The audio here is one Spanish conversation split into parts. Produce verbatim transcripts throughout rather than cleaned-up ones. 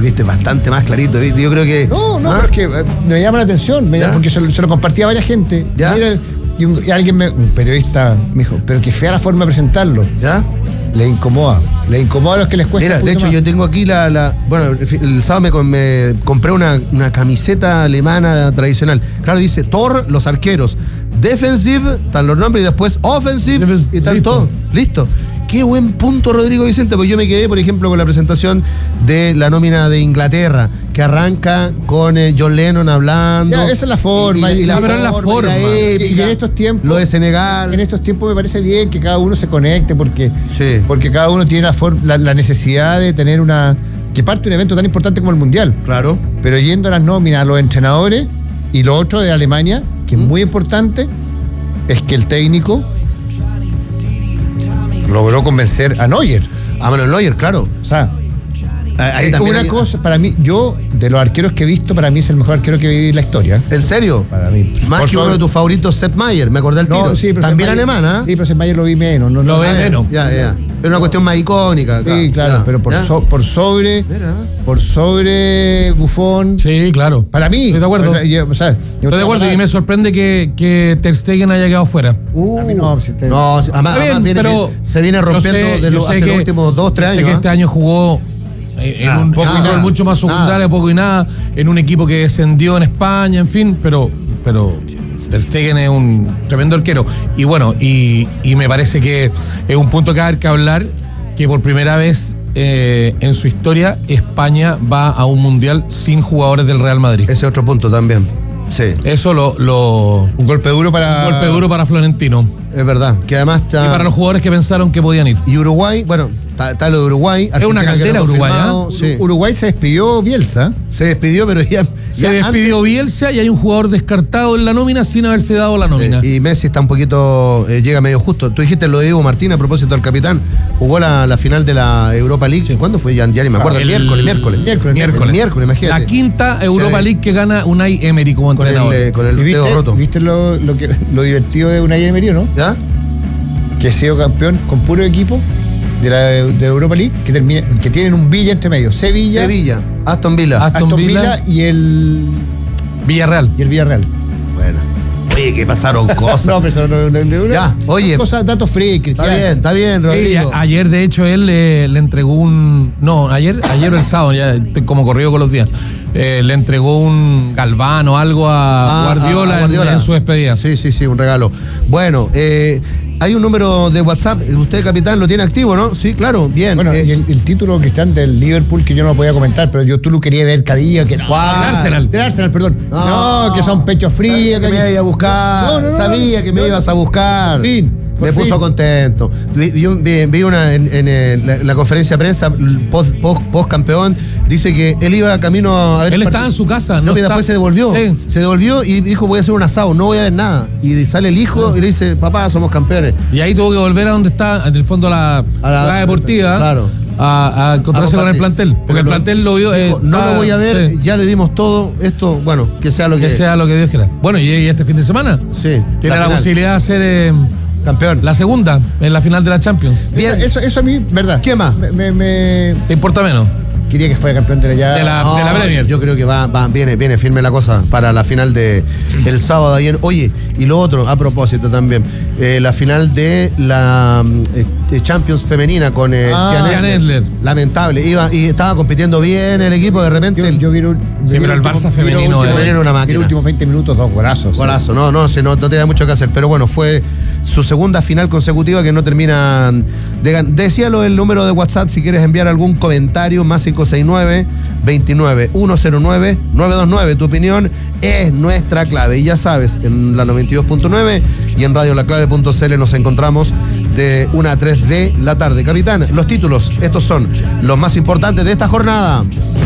viste bastante más clarito. ¿Viste? Yo creo que. No, no, ¿ah? porque eh, me llama la atención, me llama, porque se lo, se lo compartía a varias gente. ¿Ya? Mira, y, un, y alguien, me, un periodista, me dijo, pero que fea la forma de presentarlo. ¿Ya? Le incomoda. Le incomoda a los que les cuesta. Mira, de hecho, más. Yo tengo aquí la. la bueno, el sábado me, me compré una, una camiseta alemana tradicional. Claro, dice Thor, los arqueros. Defensive, están los nombres, y después Offensive, Defensive y están todos. Listo. Qué buen punto, Rodrigo Vicente, porque yo me quedé, por ejemplo, con la presentación de la nómina de Inglaterra, que arranca con eh, John Lennon hablando. Ya, esa es la forma. Y, y, y la, la, forma, la forma. Y, la épica, y en estos tiempos. Lo de Senegal. En estos tiempos me parece bien que cada uno se conecte, porque, sí. porque cada uno tiene la, for, la, la necesidad de tener una. Que parte de un evento tan importante como el Mundial. Claro. Pero yendo a las nóminas, a los entrenadores, y lo otro de Alemania, que mm. es muy importante, es que el técnico logró convencer a Neuer. A Manuel Neuer, claro. O sea, ahí una hay... cosa, para mí, yo, de los arqueros que he visto, para mí es el mejor arquero que viví en la historia. ¿En serio? Para mí. Más que uno de tus favoritos, Sepp Maier, me acordé del tiro. No, sí, pero también Mayer, alemana. Sí, pero Sepp Maier lo vi menos. No, lo no, ve menos. Ya, ya. Pero una cuestión más icónica. Sí, acá. Claro, ya, pero por, so, por sobre. Mira. Por sobre Buffon. Sí, claro. Para mí. Estoy de acuerdo. O sea, yo, o sea, Estoy de acuerdo y me sorprende que, que Ter Stegen haya quedado fuera. Uh, a mí no, si te... no además, bien, además viene, pero se viene rompiendo sé, de lo, hace que, los últimos dos, tres años. Sé que este año jugó en ah, un poco nada, y nada, mucho más secundario, nada. poco y nada, en un equipo que descendió en España, en fin, pero, pero Ter Stegen es un tremendo arquero. Y bueno, y, y me parece que es un punto que hay que hablar, que por primera vez eh, en su historia España va a un mundial sin jugadores del Real Madrid. Ese otro punto también. Sí. Eso lo, lo un golpe duro para un golpe duro para Florentino. Es verdad, que además está... Y para los jugadores que pensaron que podían ir. Y Uruguay, bueno, está, está lo de Uruguay. Argentina, es una caldera Uruguay, ¿eh? Sí. Uruguay se despidió Bielsa. Se despidió, pero ya... Se ya despidió antes... Bielsa y hay un jugador descartado en la nómina sin haberse dado la nómina. Sí. Y Messi está un poquito... Eh, llega medio justo. Tú dijiste lo de Diego Martín a propósito del capitán. Jugó la, la final de la Europa League. Sí. ¿Cuándo fue? Ya, ya ni me acuerdo. El, el miércoles, miércoles. Miércoles, miércoles. El miércoles, imagínate. La quinta Europa sí. League que gana Unai Emery como con entrenador. El, eh, con el dedo viste, roto. ¿Viste lo, lo, que, lo divertido de Unai Emery, no? ¿Ya? Que ha sido campeón con puro equipo de la, de la Europa League, que, termina, que tienen un Villa entre medio. Sevilla. Sevilla. Aston Villa. Aston, Aston Villa, Villa y el... Villarreal. Y el Villarreal. Bueno. Oye, que pasaron cosas. no, pero eso no, no, no, no, ya, oye. Cosas, datos free, Cristian. Está bien, está bien, Rodrigo. Sí, ayer, de hecho, él le, le entregó un... No, ayer, ayer o el sábado, ya estoy como corrido con los días. Eh, le entregó un Galván o algo a ah, Guardiola, a Guardiola. En, en su despedida. Sí, sí, sí, un regalo. Bueno, eh, hay un número de WhatsApp, usted, capitán, lo tiene activo, ¿no? Sí, claro, bien. Bueno, eh, y el, el título, Cristian, del Liverpool, que yo no lo podía comentar, pero yo tú lo querías ver Cadilla, que no. Del Arsenal. Del Arsenal, perdón. No, no que son pechos fríos. Que, que me iba a buscar. No, no, no, sabía que me no, ibas a buscar. Por fin. Me puso fin. contento. Yo vi, vi una en, en, en la, la conferencia de prensa post, post, post campeón, dice que él iba camino a ver. Él estaba en su casa, no, no y después se devolvió. Sí. Se devolvió y dijo, voy a hacer un asado, no voy a ver nada. Y sale el hijo ah. y le dice, papá, somos campeones. Y ahí tuvo que volver a donde está, en el fondo, la, a la, la deportiva. Claro. A, a encontrarse a con el plantel. Porque pero el plantel lo vio. Eh, no ah, lo voy a ver, sí. Ya le dimos todo. Esto, bueno, que sea lo que. Que sea lo que Dios quiera. Bueno, y, y este fin de semana. Sí. Tiene la, la posibilidad de hacer. Eh, Campeón. La segunda, en la final de la Champions. Bien, eso, eso a mí, ¿verdad? ¿Qué más? Me, me, me... ¿Te importa menos? Quería que fuera campeón de la ya... De la, no, de la Premier. Yo creo que va, va, viene, viene firme la cosa para la final de el sábado ayer. Oye, y lo otro, a propósito también, eh, la final de la eh, Champions femenina con eh, ah, Jan Edler. Lamentable, iba y estaba compitiendo bien el equipo, de repente. Yo, yo vi un, sí, pero el Barça femenino era una máquina. En los últimos veinte minutos, dos golazos. Golazo, sí. no, no, no, no tenía mucho que hacer, pero bueno, fue su segunda final consecutiva que no terminan de ganar. Decíalo el número de WhatsApp si quieres enviar algún comentario, más cinco seis nueve, veintinueve, ciento nueve, nueve dos nueve. Tu opinión es nuestra clave. Y ya sabes, en la noventa y dos punto nueve y en radio la clave punto c l nos encontramos de una a tres de la tarde. Capitán, los títulos, estos son los más importantes de esta jornada.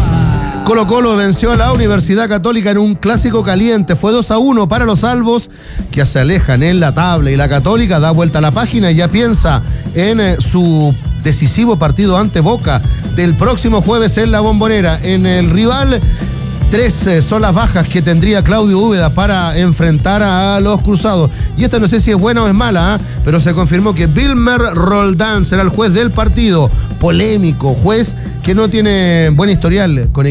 Colo Colo venció a la Universidad Católica en un clásico caliente. Fue dos a uno para los albos que se alejan en la tabla. Y la Católica da vuelta a la página y ya piensa en eh, su decisivo partido ante Boca del próximo jueves en la Bombonera. En el rival, tres eh, son las bajas que tendría Claudio Úbeda para enfrentar a los cruzados. Y esta no sé si es buena o es mala, ¿eh? Pero se confirmó que Wilmer Roldán será el juez del partido. Polémico, juez que no tiene buen historial con